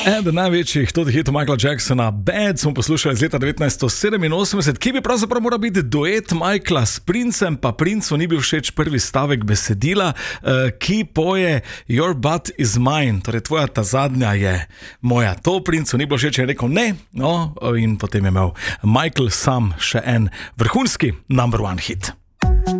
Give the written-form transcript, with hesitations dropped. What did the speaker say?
Eden največjih tudi hitov Michaela Jacksona, Bad, smo poslušali iz leta 1987, ki bi pravzaprav moral biti duet Michaela s Princem, pa Princu ni bil všeč prvi stavek besedila, ki poje Your butt is mine, torej tvoja ta zadnja je moja. To Princu ni bilo všeč, je rekel ne, no, in potem je imel Michael sam še en vrhunski number one hit.